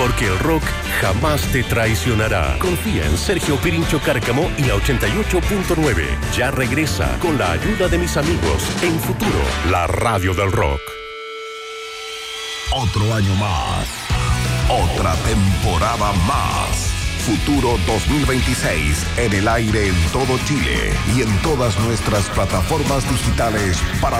porque el rock jamás te traicionará. Confía en Sergio Pirincho Cárcamo y la 88.9. Ya regresa con la ayuda de mis amigos en Futuro, la radio del rock. Otro año más. Otra temporada más. Futuro 2026 en el aire en todo Chile y en todas nuestras plataformas digitales para